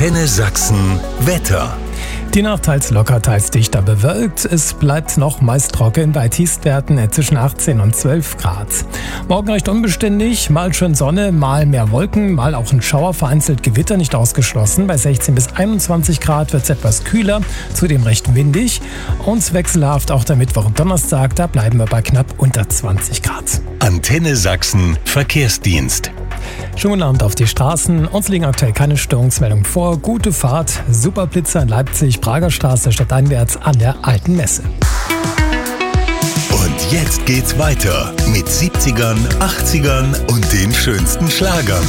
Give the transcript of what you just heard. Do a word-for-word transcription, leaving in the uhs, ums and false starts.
Antenne Sachsen Wetter. Die Nacht teils locker, teils dichter bewölkt. Es bleibt noch meist trocken bei Tiefstwerten zwischen achtzehn und zwölf Grad. Morgen recht unbeständig, mal schön Sonne, mal mehr Wolken, mal auch ein Schauer, vereinzelt Gewitter nicht ausgeschlossen. Bei sechzehn bis einundzwanzig Grad wird es etwas kühler, zudem recht windig. Und wechselhaft auch der Mittwoch und Donnerstag, da bleiben wir bei knapp unter zwanzig Grad. Antenne Sachsen Verkehrsdienst. Schönen Abend auf die Straßen. Uns liegen aktuell keine Störungsmeldungen vor. Gute Fahrt, Superblitzer in Leipzig, Prager Straße stadteinwärts an der Alten Messe. Und jetzt geht's weiter mit siebzigern, achtzigern und den schönsten Schlagern.